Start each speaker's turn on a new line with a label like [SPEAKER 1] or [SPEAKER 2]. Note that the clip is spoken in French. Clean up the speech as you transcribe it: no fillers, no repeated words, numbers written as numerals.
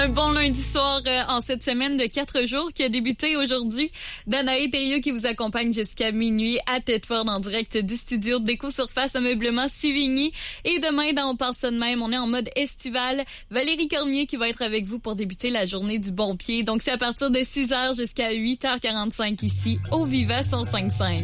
[SPEAKER 1] Un bon lundi soir en cette semaine de 4 jours qui a débuté aujourd'hui. Danae Thériault qui vous accompagne jusqu'à minuit à Thetford en direct du studio d'Éco-Surface Ameublement Sivigny. Et demain, dans On parle ça de même, on est en mode estival. Valérie Cormier qui va être avec vous pour débuter la journée du bon pied. Donc, c'est à partir de 6h jusqu'à 8h45 ici au Viva 105.5.